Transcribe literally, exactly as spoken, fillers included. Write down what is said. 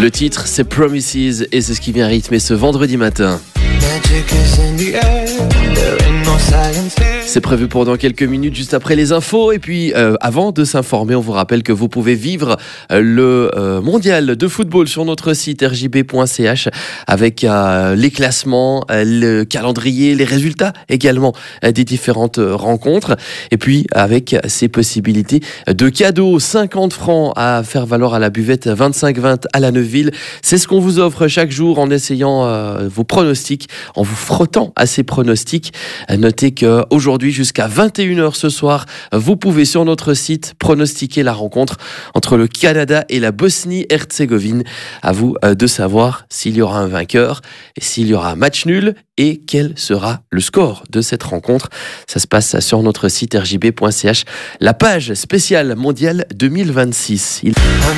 Le titre, c'est Promises et c'est ce qui vient rythmer ce vendredi matin. C'est prévu pour dans quelques minutes, juste après les infos. Et puis, euh, avant de s'informer, on vous rappelle que vous pouvez vivre euh, le euh, mondial de football sur notre site r j b point c h avec euh, les classements, euh, le calendrier, les résultats également euh, des différentes euh, rencontres. Et puis, avec ces possibilités de cadeaux, cinquante francs à faire valoir à la buvette vingt-cinq vingt à la Neuville. C'est ce qu'on vous offre chaque jour en essayant euh, vos pronostics, en vous frottant à ces pronostics. Notez qu'aujourd'hui, jusqu'à vingt et une heures ce soir, vous pouvez sur notre site pronostiquer la rencontre entre le Canada et la Bosnie-Herzégovine. À vous de savoir s'il y aura un vainqueur et s'il y aura un match nul et quel sera le score de cette rencontre. Ça se passe sur notre site r j b point c h, la page spéciale mondiale deux mille vingt-six. Il...